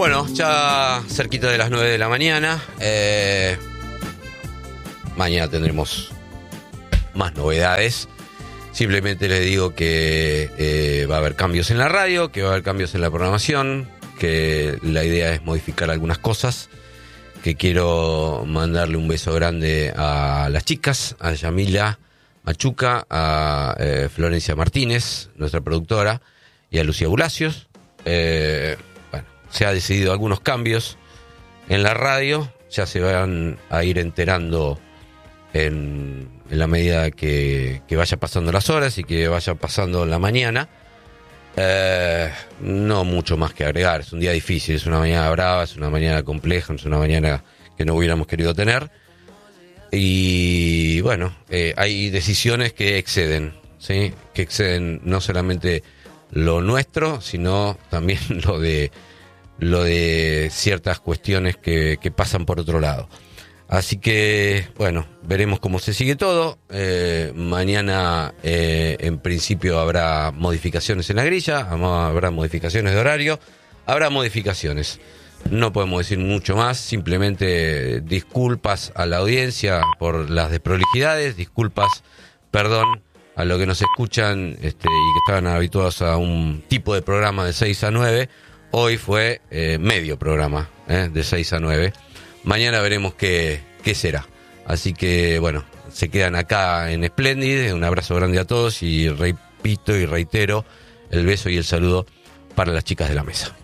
Bueno, ya cerquita de las 9 de la mañana. Mañana tendremos más novedades. Simplemente les digo que va a haber cambios en la radio, que va a haber cambios en la programación, que la idea es modificar algunas cosas, que quiero mandarle un beso grande a las chicas, a Yamila Machuca, a Florencia Martínez, nuestra productora, y a Lucía Bulacios. Bueno, se ha decidido algunos cambios en la radio, ya se van a ir enterando en la medida que vaya pasando las horas y que vaya pasando la mañana. No mucho más que agregar, es un día difícil, es una mañana brava, es una mañana compleja, es una mañana que no hubiéramos querido tener. Y bueno, hay decisiones que exceden, ¿sí? Que exceden no solamente lo nuestro, sino también lo de ciertas cuestiones que pasan por otro lado. Así que, bueno, veremos cómo se sigue todo. Mañana, en principio, habrá modificaciones en la grilla, habrá modificaciones de horario, habrá modificaciones. No podemos decir mucho más, simplemente disculpas a la audiencia por las desprolijidades, disculpas, perdón, a los que nos escuchan y que estaban habituados a un tipo de programa de 6 a 9. Hoy fue medio programa, de 6 a 9. Mañana veremos qué será. Así que, bueno, se quedan acá en Splendid. Un abrazo grande a todos y repito y reitero el beso y el saludo para las chicas de la mesa.